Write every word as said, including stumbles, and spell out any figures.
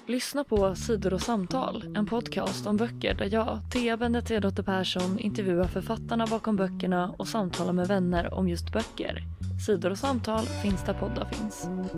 Lyssna på Sidor och samtal, en podcast om böcker där jag, Thea Benedettidotter Persson, intervjuar författarna bakom böckerna och samtalar med vänner om just böcker. Sidor och samtal finns där poddar finns.